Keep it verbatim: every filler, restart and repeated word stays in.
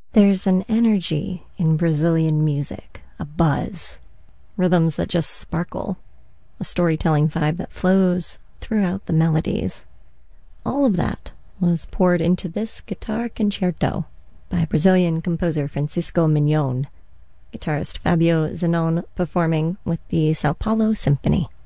There's an energy in Brazilian music, a buzz, rhythms that just sparkle, a storytelling vibe that flows throughout the melodies. All of that was poured into this guitar concerto by Brazilian composer Francisco Mignon, guitarist Fabio Zenón performing with the Sao Paulo Symphony.